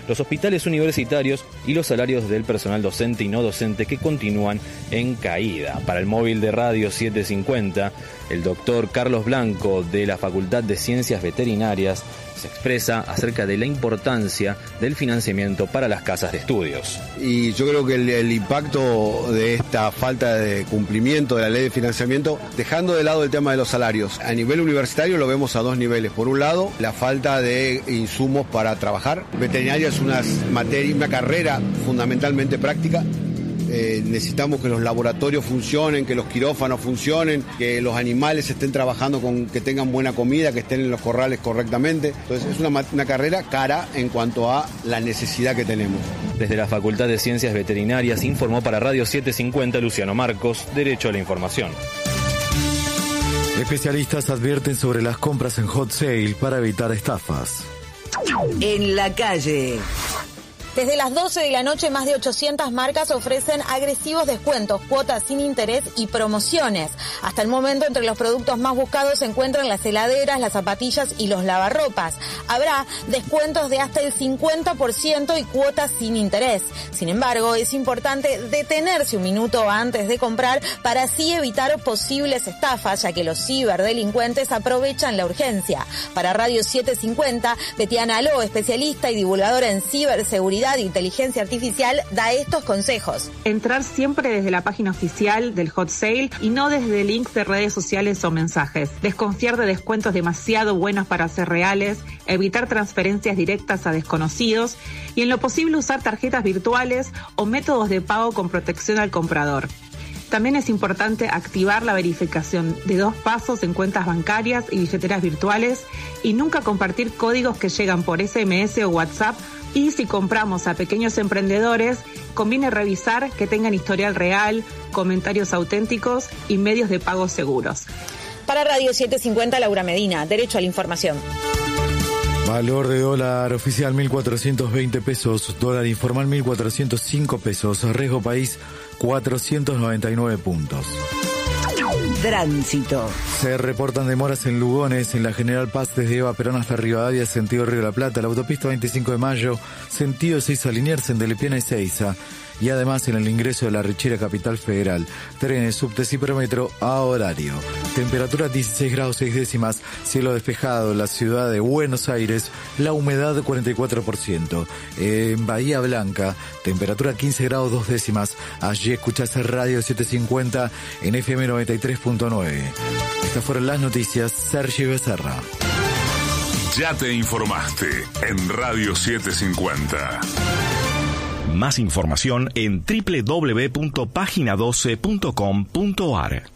los hospitales universitarios y los salarios del personal docente y no docente que continúan en caída. Para el móvil de Radio 750, el doctor Carlos Blanco de la Facultad de Ciencias Veterinarias se expresa acerca de la importancia del financiamiento para las casas de estudios. Y yo creo que el impacto de esta falta de cumplimiento de la ley de financiamiento, dejando de lado el tema de los salarios, a nivel universitario lo vemos a dos niveles. Por un lado, la falta de insumos para trabajar. Veterinaria es una carrera fundamentalmente práctica. Necesitamos que los laboratorios funcionen, que los quirófanos funcionen, que los animales estén trabajando que tengan buena comida, que estén en los corrales correctamente. Entonces es una carrera cara en cuanto a la necesidad que tenemos. Desde la Facultad de Ciencias Veterinarias informó para Radio 750 Luciano Marcos, Derecho a la Información. Especialistas advierten sobre las compras en hot sale para evitar estafas. En la calle. Desde las 12 de la noche, más de 800 marcas ofrecen agresivos descuentos, cuotas sin interés y promociones. Hasta el momento, entre los productos más buscados se encuentran las heladeras, las zapatillas y los lavarropas. Habrá descuentos de hasta el 50% y cuotas sin interés. Sin embargo, es importante detenerse un minuto antes de comprar para así evitar posibles estafas, ya que los ciberdelincuentes aprovechan la urgencia. Para Radio 750, Betiana Aló, especialista y divulgadora en ciberseguridad e inteligencia artificial, da estos consejos. Entrar siempre desde la página oficial del hot sale y no desde links de redes sociales o mensajes. Desconfiar de descuentos demasiado buenos para ser reales, evitar transferencias directas a desconocidos y en lo posible usar tarjetas virtuales o métodos de pago con protección al comprador. También es importante activar la verificación de 2 pasos en cuentas bancarias y billeteras virtuales y nunca compartir códigos que llegan por SMS o WhatsApp. Y si compramos a pequeños emprendedores, conviene revisar que tengan historial real, comentarios auténticos y medios de pago seguros. Para Radio 750, Laura Medina, Derecho a la Información. Valor de dólar oficial 1.420 pesos, dólar informal 1.405 pesos, riesgo país 499 puntos. Tránsito. Se reportan demoras en Lugones, en la General Paz desde Eva Perón hasta Rivadavia, sentido Río de la Plata, la autopista 25 de Mayo, sentido Ezeiza Liniers, en Delepiana y Ezeiza. Y además en el ingreso de la Richera Capital Federal, trenes, subtes y prometro a horario. Temperatura 16 grados 6 décimas, cielo despejado en la ciudad de Buenos Aires, la humedad 44%. En Bahía Blanca, temperatura 15 grados 2 décimas. Allí escuchás Radio 750 en FM 93.9. Estas fueron las noticias. Sergio Becerra. Ya te informaste en Radio 750. Más información en www.pagina12.com.ar.